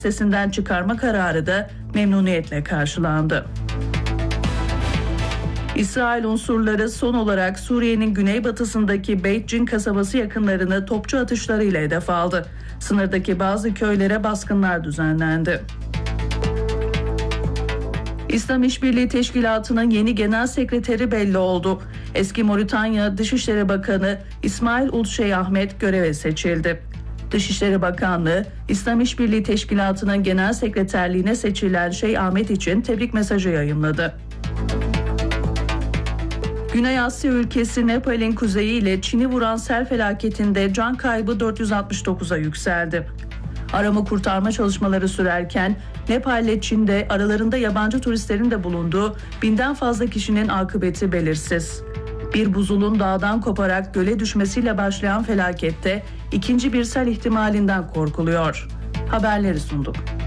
listesinden çıkarma kararı da memnuniyetle karşılandı. İsrail unsurları son olarak Suriye'nin güneybatısındaki Beit Cin kasabası yakınlarını topçu atışlarıyla hedef aldı. Sınırdaki bazı köylere baskınlar düzenlendi. İslam İşbirliği Teşkilatı'nın yeni genel sekreteri belli oldu. Eski Moritanya Dışişleri Bakanı İsmail Ould Sheikh Ahmed göreve seçildi. Dışişleri Bakanlığı, İslam İşbirliği Teşkilatı'nın genel sekreterliğine seçilen Şeyh Ahmed için tebrik mesajı yayımladı. Güney Asya ülkesi Nepal'in kuzeyi ile Çin'i vuran sel felaketinde can kaybı 469'a yükseldi. Arama kurtarma çalışmaları sürerken Nepal ile Çin'de aralarında yabancı turistlerin de bulunduğu 1000'den fazla kişinin akıbeti belirsiz. Bir buzulun dağdan koparak göle düşmesiyle başlayan felakette ikinci bir sel ihtimalinden korkuluyor. Haberleri sunduk.